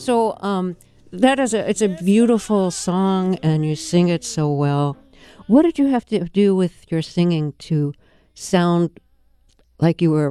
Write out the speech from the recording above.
So that is it's a beautiful song, and you sing it so well. What did you have to do with your singing to sound like you were